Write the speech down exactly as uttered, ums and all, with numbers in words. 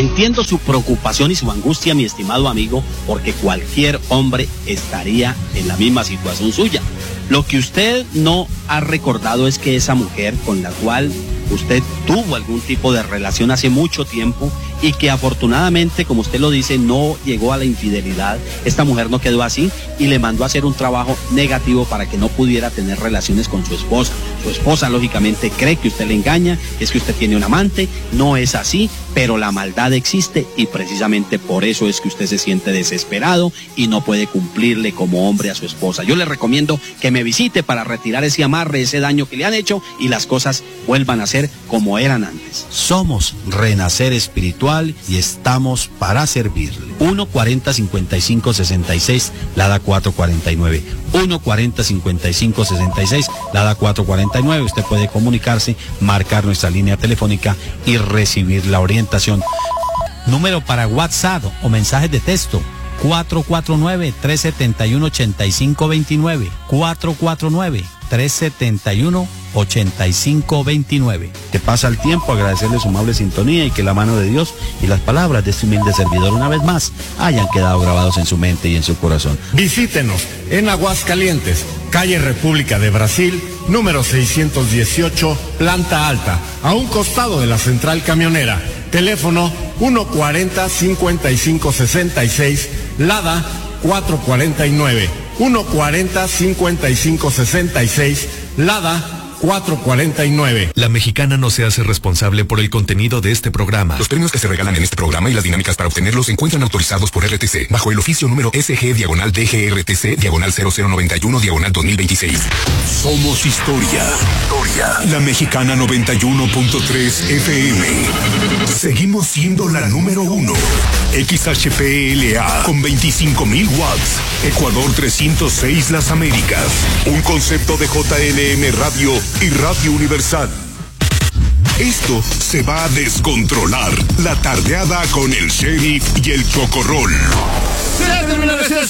Entiendo su preocupación y su angustia, mi estimado amigo, porque cualquier hombre estaría en la misma situación suya. Lo que usted no ha recordado es que esa mujer con la cual usted tuvo algún tipo de relación hace mucho tiempo y que afortunadamente, como usted lo dice, no llegó a la infidelidad, esta mujer no quedó así y le mandó a hacer un trabajo negativo para que no pudiera tener relaciones con su esposa. Su esposa lógicamente cree que usted le engaña, es que usted tiene un amante, no es así, pero la maldad existe y precisamente por eso es que usted se siente desesperado y no puede cumplirle como hombre a su esposa. Yo le recomiendo que me visite para retirar ese amarre, ese daño que le han hecho y las cosas vuelvan a ser como eran antes. Somos Renacer Espiritual y estamos para servirle. uno cuarenta cincuenta y cinco sesenta y seis, Lada cuatrocientos cuarenta y nueve. uno cuarenta cincuenta y cinco sesenta y seis, Lada cuatrocientos cuarenta y nueve. Usted puede comunicarse, marcar nuestra línea telefónica y recibir la orientación. Número para WhatsApp o mensajes de texto: cuatro cuatro nueve, tres siete uno, ocho cinco dos nueve. cuatro cuatro nueve, tres siete uno, ocho cinco dos nueve. Que pasa el tiempo, agradecerle su amable sintonía y que la mano de Dios y las palabras de este humilde servidor una vez más hayan quedado grabados en su mente y en su corazón. Visítenos en Aguascalientes, calle República de Brasil, número seiscientos dieciocho, planta alta, a un costado de la central camionera. Teléfono uno cuarenta, cincuenta y cinco sesenta y seis, Lada cuatrocientos cuarenta y nueve. uno cuarenta, cincuenta y cinco sesenta y seis, Lada cuatrocientos cuarenta y nueve. La Mexicana no se hace responsable por el contenido de este programa. Los premios que se regalan en este programa y las dinámicas para obtenerlos se encuentran autorizados por R T C bajo el oficio número S G diagonal D G R T C diagonal cero cero noventa y uno diagonal dos mil veintiséis. Somos historia. Historia. La Mexicana noventa y uno punto tres F M. Seguimos siendo la número uno. X H P L A con veinticinco mil watts. Ecuador trescientos seis Las Américas. Un concepto de J L M Radio y Radio Universal. Esto se va a descontrolar. La tardeada con el Sheriff y el Chocorrol. Se ha terminado este